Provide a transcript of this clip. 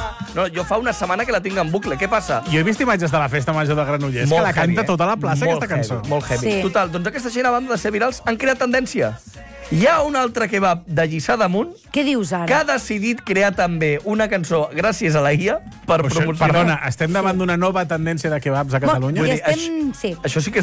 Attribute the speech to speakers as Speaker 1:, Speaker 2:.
Speaker 1: No, jo fa una setmana que la tinc en bucle. Què passa?
Speaker 2: Jo he vist imatges de la festa major de Granollers, que la canta tota la plaça, aquesta cançó.
Speaker 1: Molt heavy.
Speaker 3: Sí.
Speaker 1: Total, doncs aquesta gent, a banda de ser virals, han creat tendència. Hi ha un altre kebab de Lliçà d'Amunt
Speaker 3: Què dius
Speaker 1: que
Speaker 3: ara?
Speaker 1: ha decidit crear també una cançó gràcies a la IA per promocionar...
Speaker 2: Perdona, estem davant d'una nova tendència de kebabs a Catalunya?
Speaker 3: I estem... Sí.
Speaker 1: Això sí que